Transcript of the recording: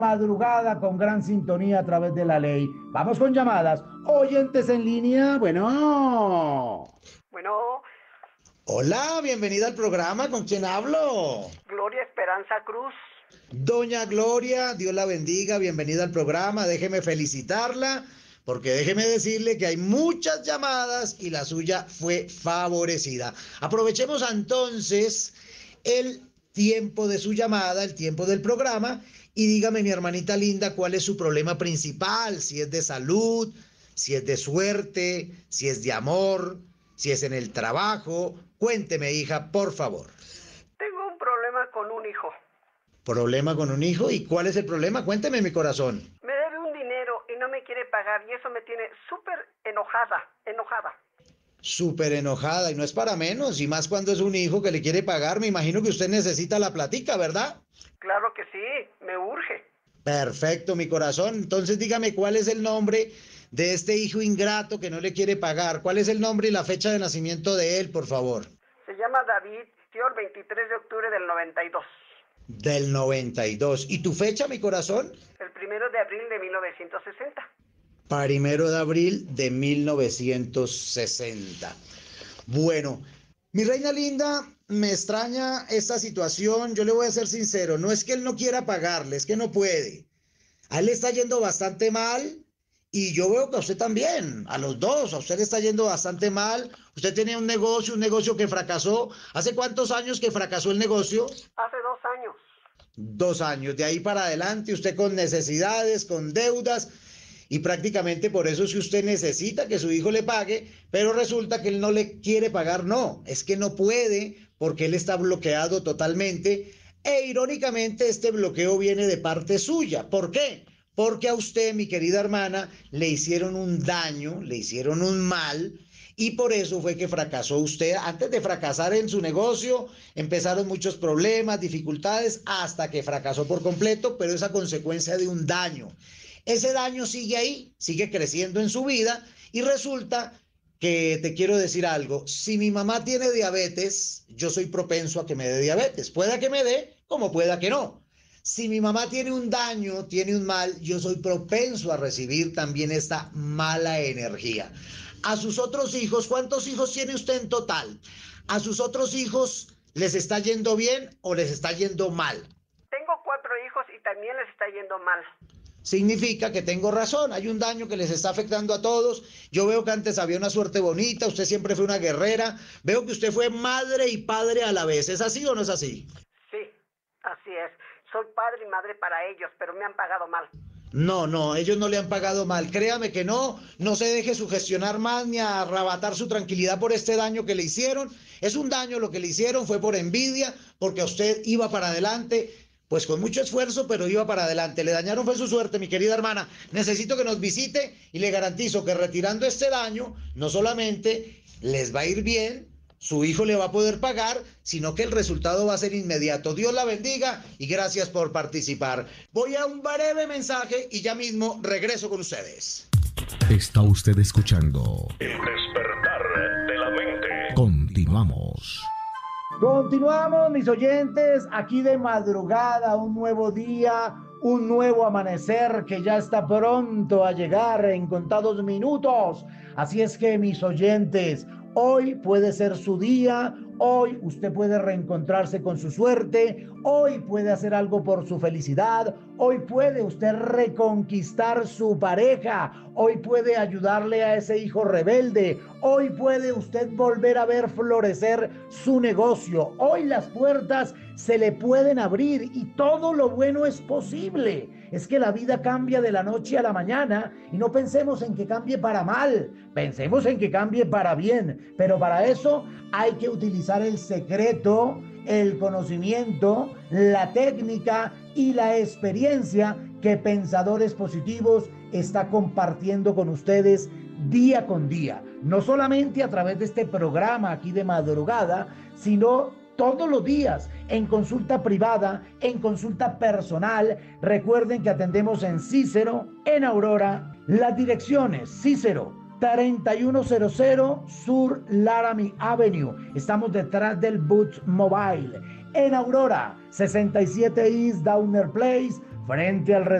Madrugada con gran sintonía a través de la ley. Vamos con llamadas. Oyentes en línea, bueno. Bueno, Hola, bienvenida al programa. ¿Con quién hablo? Gloria Esperanza Cruz. Doña Gloria, Dios la bendiga, bienvenida al programa. Déjeme felicitarla, porque déjeme decirle que hay muchas llamadas y la suya fue favorecida. Aprovechemos entonces el tiempo de su llamada, el tiempo del programa, y dígame, mi hermanita linda, cuál es su problema principal, si es de salud, si es de suerte, si es de amor, si es en el trabajo. Cuénteme, hija, por favor. Tengo un problema con un hijo. ¿Problema con un hijo? ¿Y cuál es el problema? Cuénteme, mi corazón. Me debe un dinero y no me quiere pagar y eso me tiene súper enojada. Súper enojada, y no es para menos, y más cuando es un hijo que le quiere pagar. Me imagino que usted necesita la platica, ¿verdad? Claro que sí, me urge. Perfecto, mi corazón. Entonces dígame cuál es el nombre de este hijo ingrato que no le quiere pagar. ¿Cuál es el nombre y la fecha de nacimiento de él, por favor? Se llama David, nació el 23 de octubre del 92. Del 92. ¿Y tu fecha, mi corazón? El 1 de abril de 1960. 1 de abril de 1960. Bueno, mi reina linda, me extraña esta situación. Yo le voy a ser sincero, no es que él no quiera pagarle, es que no puede. A él le está yendo bastante mal y yo veo que a usted también, a los dos, a usted le está yendo bastante mal. Usted tenía un negocio que fracasó. ¿Hace cuántos años que fracasó el negocio? Hace 2 años. 2 años. De ahí para adelante, usted con necesidades, con deudas, y prácticamente por eso es que usted necesita que su hijo le pague, pero resulta que él no le quiere pagar. No, es que no puede porque él está bloqueado totalmente, e irónicamente este bloqueo viene de parte suya. ¿Por qué? Porque a usted, mi querida hermana, le hicieron un daño, le hicieron un mal, y por eso fue que fracasó usted. Antes de fracasar en su negocio, empezaron muchos problemas, dificultades, hasta que fracasó por completo, pero es a consecuencia de un daño. Ese daño sigue ahí, sigue creciendo en su vida, y resulta que te quiero decir algo. Si mi mamá tiene diabetes, yo soy propenso a que me dé diabetes. Pueda que me dé, como pueda que no. Si mi mamá tiene un daño, tiene un mal, yo soy propenso a recibir también esta mala energía. A sus otros hijos, ¿cuántos hijos tiene usted en total? ¿A sus otros hijos les está yendo bien o les está yendo mal? Tengo 4 hijos y también les está yendo mal. Significa que tengo razón, hay un daño que les está afectando a todos. Yo veo que antes había una suerte bonita, usted siempre fue una guerrera, veo que usted fue madre y padre a la vez. ¿Es así o no es así? Sí, así es. Soy padre y madre para ellos, pero me han pagado mal. No, ellos no le han pagado mal, créame que no. No se deje sugestionar más ni arrebatar su tranquilidad por este daño que le hicieron. Es un daño lo que le hicieron, fue por envidia, porque usted iba para adelante, pues con mucho esfuerzo, pero iba para adelante. Le dañaron fue su suerte, mi querida hermana. Necesito que nos visite y le garantizo que retirando este daño, no solamente les va a ir bien, su hijo le va a poder pagar, sino que el resultado va a ser inmediato. Dios la bendiga y gracias por participar. Voy a un breve mensaje y ya mismo regreso con ustedes. Está usted escuchando El despertar de la mente. Continuamos. Continuamos, mis oyentes, aquí de madrugada, un nuevo día, un nuevo amanecer que ya está pronto a llegar en contados minutos. Así es que, mis oyentes, hoy puede ser su día, hoy usted puede reencontrarse con su suerte, hoy puede hacer algo por su felicidad, hoy puede usted reconquistar su pareja, hoy puede ayudarle a ese hijo rebelde, hoy puede usted volver a ver florecer su negocio, hoy las puertas se le pueden abrir y todo lo bueno es posible. Es que la vida cambia de la noche a la mañana y no pensemos en que cambie para mal, pensemos en que cambie para bien, pero para eso hay que utilizar el secreto, el conocimiento, la técnica y la experiencia que Pensadores Positivos está compartiendo con ustedes día con día, no solamente a través de este programa aquí de madrugada, sino todos los días en consulta privada, en consulta personal. Recuerden que atendemos en Cícero, en Aurora. Las direcciones: Cícero 3100 Sur Laramie Avenue. Estamos detrás del Boots Mobile. En Aurora, 67 East Downer Place, frente al